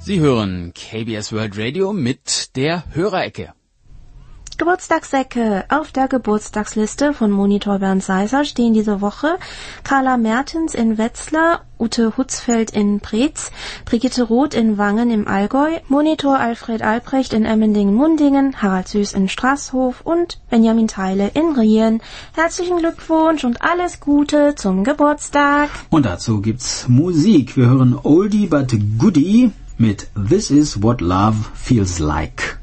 Sie hören KBS World Radio mit der Hörerecke. Geburtstagsecke. Auf der Geburtstagsliste von Monitor Bernd Seiser stehen diese Woche Carla Mertens in Wetzlar, Ute Hutzfeld in Preetz, Brigitte Roth in Wangen im Allgäu, Monitor Alfred Albrecht in Emmendingen-Mundingen, Harald Süß in Straßhof und Benjamin Theile in Rien. Herzlichen Glückwunsch und alles Gute zum Geburtstag. Und dazu gibt's Musik. Wir hören Oldie but Goodie mit This Is What Love Feels Like.